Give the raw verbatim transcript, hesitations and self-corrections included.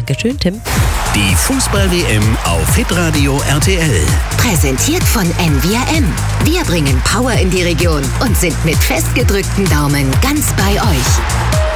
Dankeschön, Tim. Die Fußball-W M auf Hitradio R T L. Präsentiert von N V R M. Wir bringen Power in die Region und sind mit festgedrückten Daumen ganz bei euch.